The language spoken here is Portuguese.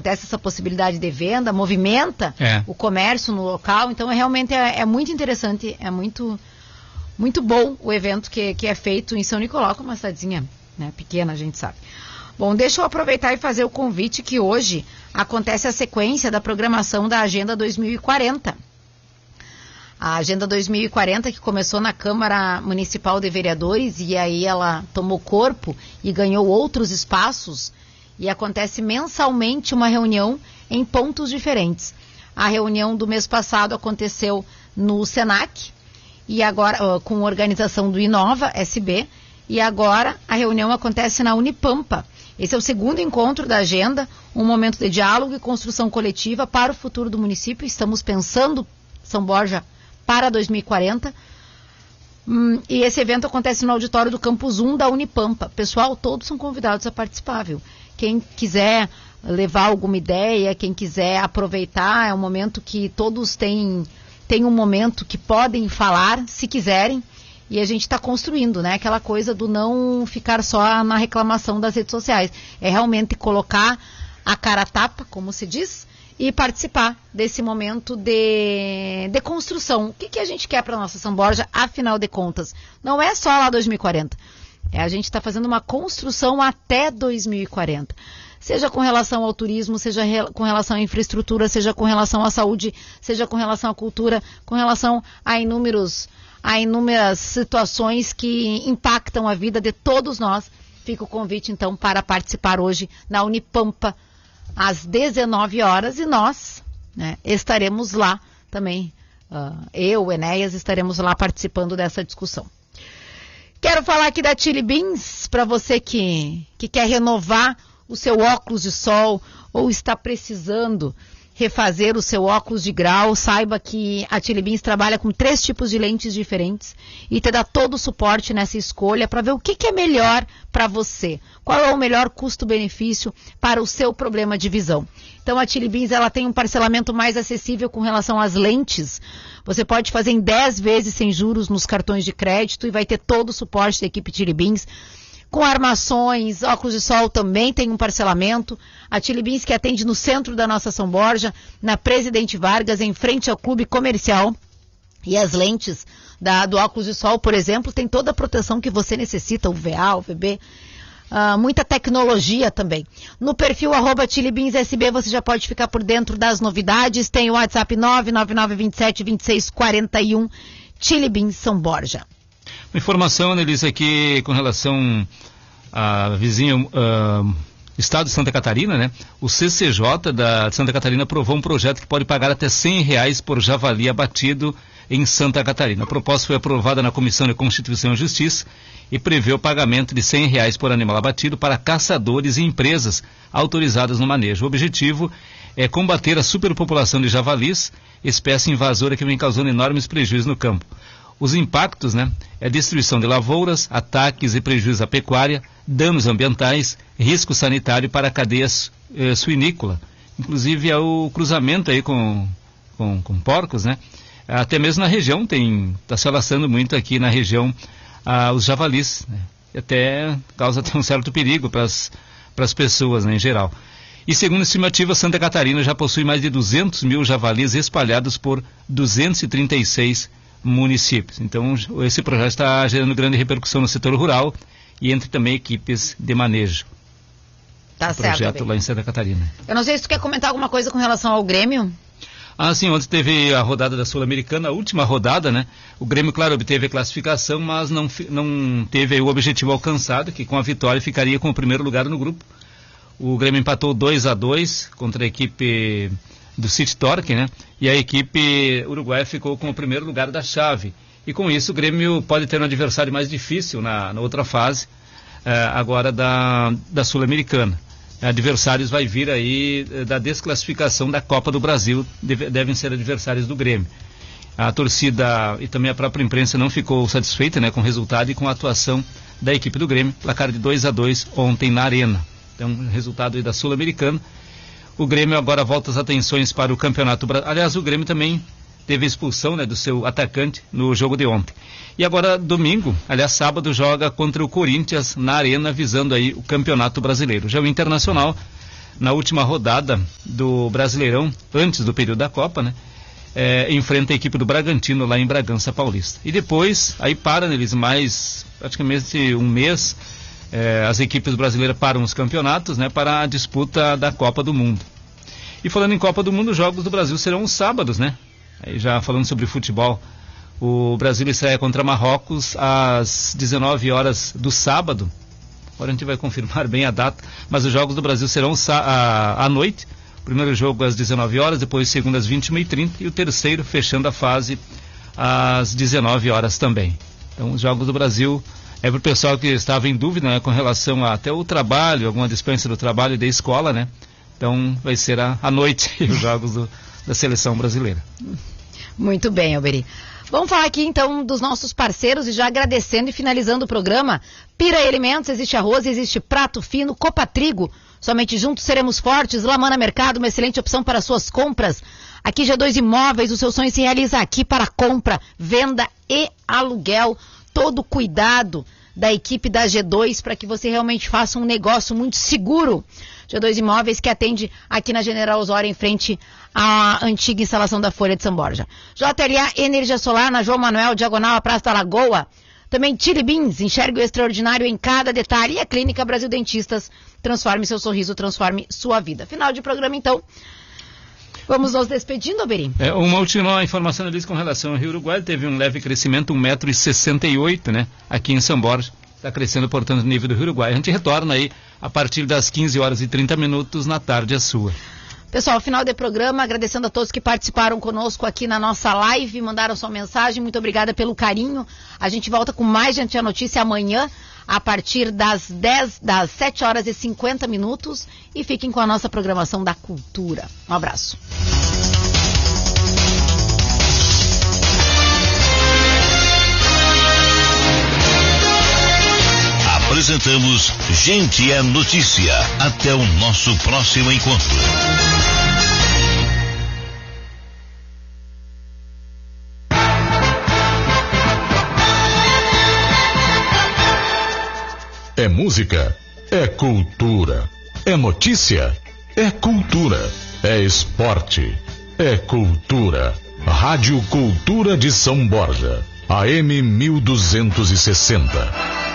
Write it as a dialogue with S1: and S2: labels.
S1: acontece essa possibilidade de venda, movimenta o comércio no local, então realmente é muito interessante, é muito, muito bom o evento que é feito em São Nicolau, que é uma cidadezinha, né, pequena, a gente sabe. Bom, deixa eu aproveitar e fazer o convite que hoje acontece a sequência da programação da Agenda 2040. A Agenda 2040 que começou na Câmara Municipal de Vereadores e aí ela tomou corpo e ganhou outros espaços e acontece mensalmente uma reunião em pontos diferentes. A reunião do mês passado aconteceu no Senac e agora com organização do Inova SB e agora a reunião acontece na Unipampa. Esse é o segundo encontro da agenda, um momento de diálogo e construção coletiva para o futuro do município. Estamos pensando São Borja para 2040. E esse evento acontece no auditório do Campus 1 da Unipampa. Pessoal, todos são convidados a participar, viu? Quem quiser levar alguma ideia, quem quiser aproveitar, é um momento que todos têm um momento que podem falar, se quiserem. E a gente está construindo, né? Aquela coisa do não ficar só na reclamação das redes sociais. É realmente colocar a cara a tapa, como se diz, e participar desse momento de construção. O que a gente quer para a nossa São Borja, afinal de contas? Não é só lá 2040. A gente está fazendo uma construção até 2040. Seja com relação ao turismo, seja com relação à infraestrutura, seja com relação à saúde, seja com relação à cultura, com relação a inúmeras situações que impactam a vida de todos nós. Fica o convite, então, para participar hoje na Unipampa, às 19 horas, e nós, né, estaremos lá também. Eu, Enéas, estaremos lá participando dessa discussão. Quero falar aqui da Chili Beans, para você que quer renovar o seu óculos de sol ou está precisando refazer o seu óculos de grau, saiba que a Chili Beans trabalha com 3 tipos de lentes diferentes e te dá todo o suporte nessa escolha para ver o que é melhor para você. Qual é o melhor custo-benefício para o seu problema de visão. Então a Chili Beans ela tem um parcelamento mais acessível com relação às lentes. Você pode fazer em 10 vezes sem juros nos cartões de crédito e vai ter todo o suporte da equipe Chili Beans. Com armações, óculos de sol também tem um parcelamento. A Chili Beans que atende no centro da nossa São Borja, na Presidente Vargas, em frente ao Clube Comercial. E as lentes do óculos de sol, por exemplo, tem toda a proteção que você necessita, UVA, UVB, muita tecnologia também. No perfil @ChiliBeansSB você já pode ficar por dentro das novidades. Tem o WhatsApp 999272641, Chili Beans São Borja.
S2: Uma informação, Annelise, aqui com relação a vizinho estado de Santa Catarina, né? O CCJ de Santa Catarina aprovou um projeto que pode pagar até R$100 por javali abatido em Santa Catarina. A proposta foi aprovada na Comissão de Constituição e Justiça e prevê o pagamento de R$100 por animal abatido para caçadores e empresas autorizadas no manejo. O objetivo é combater a superpopulação de javalis, espécie invasora que vem causando enormes prejuízos no campo. Os impactos, né, é destruição de lavouras, ataques e prejuízos à pecuária, danos ambientais, risco sanitário para a cadeia suinícola. Inclusive é o cruzamento aí com porcos, né? Até mesmo na região está se alastrando muito aqui na região os javalis, né? Até causa um certo perigo para as pessoas, né, em geral. E segundo estimativa, Santa Catarina já possui mais de 200 mil javalis espalhados por 236 municípios. Então, esse projeto está gerando grande repercussão no setor rural e entre também equipes de manejo.
S1: Tá certo.
S2: Projeto lá em Santa Catarina.
S1: Eu não sei se tu quer comentar alguma coisa com relação ao Grêmio.
S2: Sim, ontem teve a rodada da Sul-Americana, a última rodada, né? O Grêmio, claro, obteve a classificação, mas não teve o objetivo alcançado, que com a vitória ficaria com o primeiro lugar no grupo. O Grêmio empatou 2-2 contra a equipe do City Torque, né? E a equipe uruguaia ficou com o primeiro lugar da chave. E com isso o Grêmio pode ter um adversário mais difícil na outra fase, agora da Sul-Americana. Adversários vai vir aí da desclassificação da Copa do Brasil, devem ser adversários do Grêmio. A torcida e também a própria imprensa não ficou satisfeita, né, com o resultado e com a atuação da equipe do Grêmio, placar de 2-2 ontem na Arena. Então, resultado aí da Sul-Americana. O Grêmio agora volta as atenções para o Campeonato Brasileiro. Aliás, o Grêmio também teve expulsão, né, do seu atacante no jogo de ontem. E agora, domingo, aliás, sábado, joga contra o Corinthians na Arena, visando aí o Campeonato Brasileiro. Já o Internacional na última rodada do Brasileirão, antes do período da Copa, né? Enfrenta a equipe do Bragantino lá em Bragança Paulista. E depois, aí para neles mais praticamente um mês, as equipes brasileiras param os campeonatos, né, para a disputa da Copa do Mundo. E falando em Copa do Mundo, os Jogos do Brasil serão os sábados, né? Aí já falando sobre futebol, o Brasil estreia contra Marrocos às 19 horas do sábado. Agora a gente vai confirmar bem a data, mas os Jogos do Brasil serão à noite. O primeiro jogo às 19 horas, depois o segundo às 21h30 e o terceiro fechando a fase às 19 horas também. Então os Jogos do Brasil para o pessoal que estava em dúvida, né, com relação até o trabalho, alguma dispensa do trabalho e da escola, né? Então vai ser à noite os Jogos da Seleção Brasileira.
S1: Muito bem, Alberi. Vamos falar aqui então dos nossos parceiros e já agradecendo e finalizando o programa. Pira Alimentos, existe arroz, existe prato fino, Copa Trigo. Somente juntos seremos fortes. Lamana Mercado, uma excelente opção para suas compras. Aqui G2 Imóveis, o seu sonho se realiza aqui para compra, venda e aluguel. Todo cuidado da equipe da G2 para que você realmente faça um negócio muito seguro. G2 Imóveis, que atende aqui na General Osório, em frente à antiga instalação da Folha de São Borja. JLA Energia Solar, na João Manuel, diagonal à Praça da Lagoa. Também Chili Beans, enxergue o extraordinário em cada detalhe. E a Clínica Brasil Dentistas, transforme seu sorriso, transforme sua vida. Final de programa, então. Vamos nos despedindo, Alberi?
S2: Uma última informação ali com relação ao Rio Uruguai, teve um leve crescimento, 1,68 m, né, aqui em São Borja. Está crescendo, portanto, o nível do Rio Uruguai. A gente retorna aí a partir das 15h30 na tarde a sua.
S1: Pessoal, final de programa, agradecendo a todos que participaram conosco aqui na nossa live, mandaram sua mensagem, muito obrigada pelo carinho. A gente volta com mais Gente a Notícia amanhã, a partir das 7h50, e fiquem com a nossa programação da cultura. Um abraço.
S3: Apresentamos Gente é Notícia. Até o nosso próximo encontro.
S4: É música, é cultura. É notícia, é cultura. É esporte, é cultura. Rádio Cultura de São Borja, AM 1260.